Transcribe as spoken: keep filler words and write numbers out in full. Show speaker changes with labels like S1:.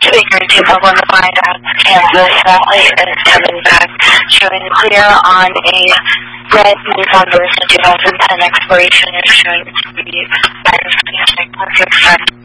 S1: Baker two five one to find out Kansas Valley is coming back, showing clear on a red Nissan Versa two thousand ten expiration is showing to be minus twenty-six point six five.